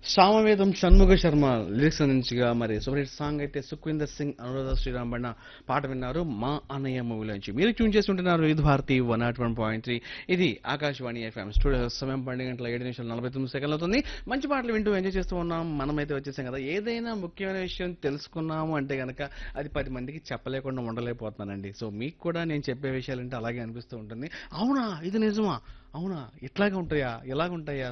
సామవేదం Shanmuga Sharma lyrics అందించగా మరి super hit song అయితే సుఖ్వీందర్ సింగ్ అనురాధ శ్రీరామ్ బన్న పాట విన్నారు మా అన్నయ్య మూవీలోంచి. మీరు ట్యూన్ చేసి ఉంటున్నారు ఇది భారతి 101.3. ఇది ఆకాశవాణి ఎఫ్ఎం స్టూడియో సమయం 12 గంటల 7 నిమిషాలు 49 సెకండ్లు అవుతుంది. మంచి పాటలు వింటూ ఎంజాయ్ చేస్తూ ఉన్నాం. మనమైతే వచ్చేసాం కదా. ఏదైనా ముఖ్యమైన విషయం తెలుసుకున్నాము అంటే గనక అది 10 మందికి చెప్పలేకుండా ఉండలేకపోతున్నానండి. సో మీకు కూడా నేను చెప్పే విషయాలంటే అలాగే అనిపిస్తూ ఉంటుంది. అవునా ఇది నిజమా, అవునా ఇట్లాగే ఉంటాయా, ఎలాగుంటాయా,